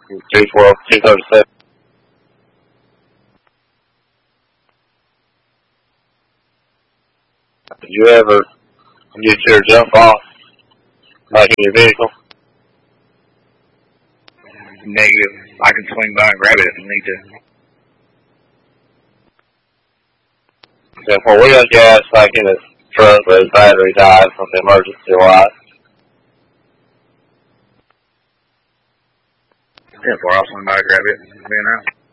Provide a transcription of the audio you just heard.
212, 237. Did you ever get your jump off, like in your vehicle? Negative. I can swing by and grab it if I need to. Yeah, well, we had gas like in his truck, but his battery died from the emergency light. Yeah, before I'll swing by and grab it. Being out.